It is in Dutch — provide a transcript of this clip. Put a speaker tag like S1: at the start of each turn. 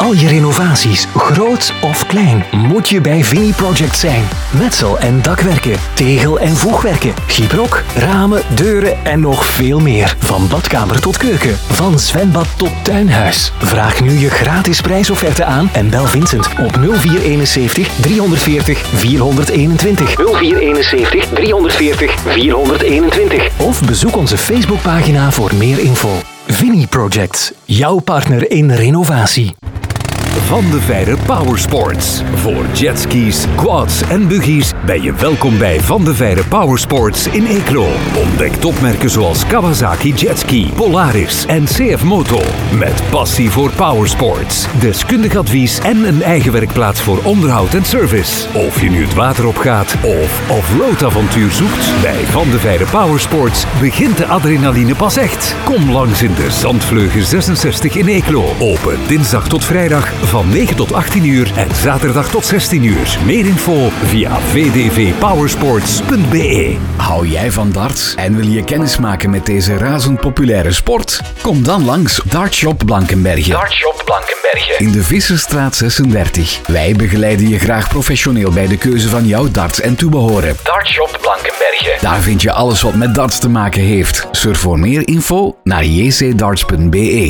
S1: al je renovaties, groot of klein, moet je bij Vini Project zijn. Metsel- en dakwerken, tegel- en voegwerken, gyprock, ramen, deuren en nog veel meer. Van badkamer tot keuken, van zwembad tot tuinhuis. Vraag nu je gratis prijsofferte aan en bel Vincent op 0471 340 421. 0471 340 421. Of bezoek onze Facebookpagina voor meer info. Vini Project, jouw partner in renovatie.
S2: Van de Veire Powersports. Voor jetskis, quads en buggies ben je welkom bij Van de Veire Powersports in Eeklo. Ontdek topmerken zoals Kawasaki Jetski, Polaris en CF Moto. Met passie voor powersports, deskundig advies en een eigen werkplaats voor onderhoud en service. Of je nu het water opgaat of off-road avontuur zoekt, bij Van de Veire Powersports begint de adrenaline pas echt. Kom langs in de Zandvleugen 66 in Eeklo. Open dinsdag tot vrijdag van 9 tot 18 uur en zaterdag tot 16 uur. Meer info via vdvpowersports.be.
S3: Hou jij van darts en wil je kennis maken met deze razend populaire sport? Kom dan langs Dartshop Blankenberge.
S4: Dartshop Blankenberge.
S3: In de Visserstraat 36. Wij begeleiden je graag professioneel bij de keuze van jouw darts en toebehoren.
S4: Dartshop Blankenberge.
S3: Daar vind je alles wat met darts te maken heeft. Surf voor meer info naar jcdarts.be.